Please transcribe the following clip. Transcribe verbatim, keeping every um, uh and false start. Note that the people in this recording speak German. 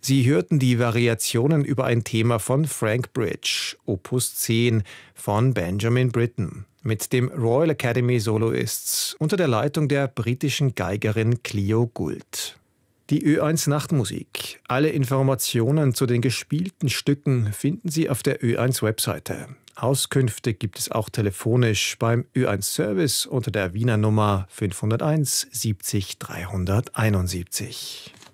Sie hörten die Variationen über ein Thema von Frank Bridge, Opus zehn von Benjamin Britten, mit dem Royal Academy Soloists unter der Leitung der britischen Geigerin Clio Gould. Die Ö eins Nachtmusik. Alle Informationen zu den gespielten Stücken finden Sie auf der Ö eins Webseite. Auskünfte gibt es auch telefonisch beim Ö eins Service unter der Wiener Nummer fünfhunderteins siebzig dreihunderteinundsiebzig.